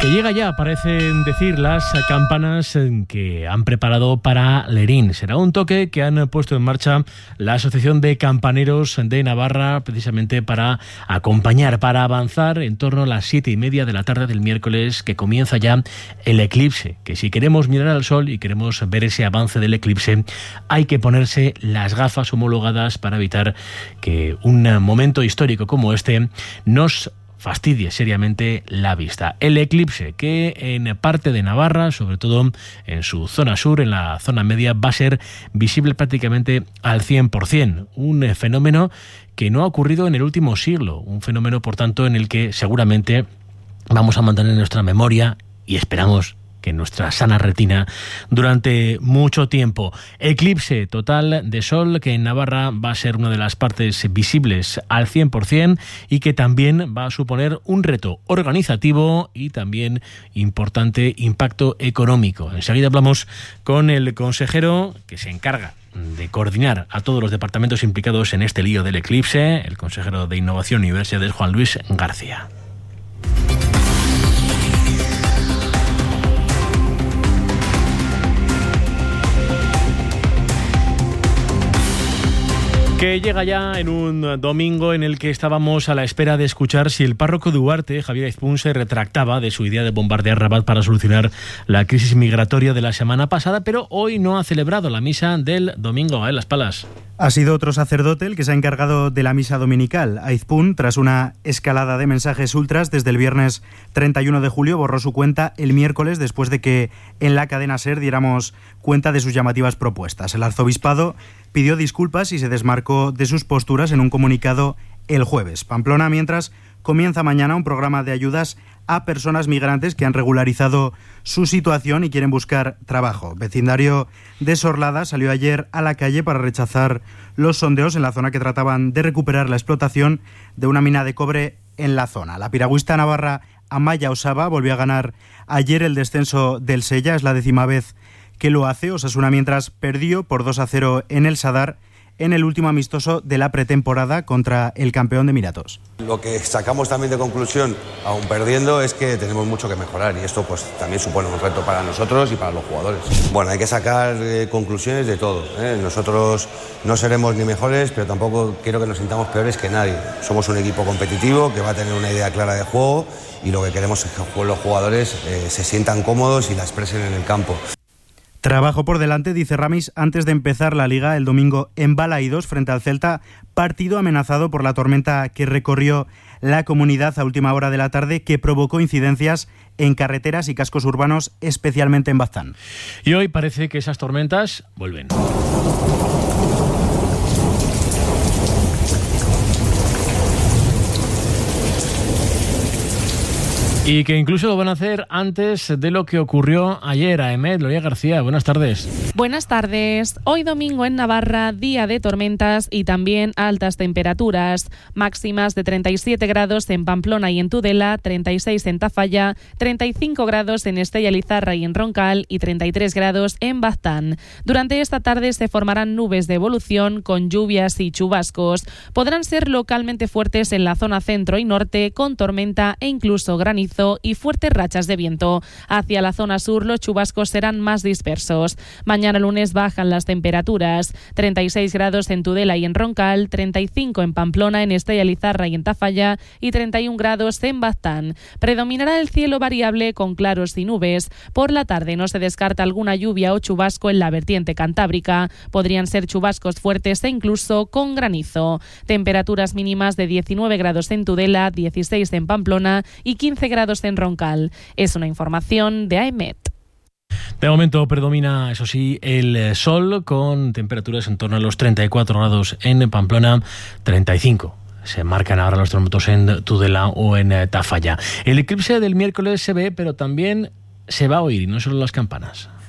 Que llega ya, parecen decir las campanas que han preparado para Lerín. Será un toque que han puesto en marcha la Asociación de Campaneros de Navarra, precisamente para acompañar, para avanzar en torno a las 7:30 de la tarde del miércoles, que comienza ya el eclipse. Que si queremos mirar al sol y queremos ver ese avance del eclipse, hay que ponerse las gafas homologadas para evitar que un momento histórico como este nos fastidie seriamente la vista. El eclipse, que en parte de Navarra, sobre todo en su zona sur, en la zona media, va a ser visible prácticamente al 100%. Un fenómeno que no ha ocurrido en el último siglo. Un fenómeno, por tanto, en el que seguramente vamos a mantener en nuestra memoria y esperamos que en nuestra sana retina durante mucho tiempo. Eclipse total de sol que en Navarra va a ser una de las partes visibles al 100% y que también va a suponer un reto organizativo y también importante impacto económico. Enseguida hablamos con el consejero que se encarga de coordinar a todos los departamentos implicados en este lío del eclipse, el consejero de Innovación y Universidades, Juan Luis García. Que llega ya en un domingo en el que estábamos a la espera de escuchar si el párroco de Huarte, Javier Aizpún, se retractaba de su idea de bombardear Rabat para solucionar la crisis migratoria de la semana pasada, pero hoy no ha celebrado la misa del domingo. Las Palas. Ha sido otro sacerdote el que se ha encargado de la misa dominical. Aizpún, tras una escalada de mensajes ultras desde el viernes 31 de julio, borró su cuenta el miércoles después de que en la cadena SER diéramos cuenta de sus llamativas propuestas. El arzobispado pidió disculpas y se desmarcó de sus posturas en un comunicado el jueves. Pamplona, mientras, comienza mañana un programa de ayudas a personas migrantes que han regularizado su situación y quieren buscar trabajo. Vecindario de Sorlada salió ayer a la calle para rechazar los sondeos en la zona que trataban de recuperar la explotación de una mina de cobre en la zona. La piragüista navarra Amaya Osaba volvió a ganar ayer el descenso del Sella, es la 10ª vez que lo hace. Osasuna, mientras, perdió por 2-0 en el Sadar en el último amistoso de la pretemporada contra el campeón de Emiratos. Lo que sacamos también de conclusión, aún perdiendo, es que tenemos mucho que mejorar y esto pues también supone un reto para nosotros y para los jugadores. Bueno, hay que sacar conclusiones de todo, ¿eh? Nosotros no seremos ni mejores, pero tampoco quiero que nos sintamos peores que nadie. Somos un equipo competitivo que va a tener una idea clara de juego y lo que queremos es que los jugadores se sientan cómodos y la expresen en el campo. Trabajo por delante, dice Ramis, antes de empezar la Liga el domingo en Balaídos frente al Celta, partido amenazado por la tormenta que recorrió la comunidad a última hora de la tarde, que provocó incidencias en carreteras y cascos urbanos, especialmente en Baztán. Y hoy parece que esas tormentas vuelven. Y que incluso lo van a hacer antes de lo que ocurrió ayer. Aemet, Loria García, buenas tardes. Buenas tardes. Hoy domingo en Navarra, día de tormentas y también altas temperaturas. Máximas de 37 grados en Pamplona y en Tudela, 36 en Tafalla, 35 grados en Estella Lizarra y en Roncal y 33 grados en Baztán. Durante esta tarde se formarán nubes de evolución con lluvias y chubascos. Podrán ser localmente fuertes en la zona centro y norte, con tormenta e incluso granizo y fuertes rachas de viento. Hacia la zona sur los chubascos serán más dispersos. Mañana lunes bajan las temperaturas. 36 grados en Tudela y en Roncal, 35 en Pamplona, en Estella Lizarra y en Tafalla y 31 grados en Baztán. Predominará el cielo variable con claros y nubes. Por la tarde no se descarta alguna lluvia o chubasco en la vertiente cantábrica. Podrían ser chubascos fuertes e incluso con granizo. Temperaturas mínimas de 19 grados en Tudela, 16 en Pamplona y 15 grados en Roncal. Es una información de Aemet. De momento predomina, eso sí, el sol, con temperaturas en torno a los 34 grados en Pamplona, 35. Se marcan ahora los termómetros en Tudela o en Tafalla. El eclipse del miércoles se ve, pero también se va a oír, y no solo las campanas.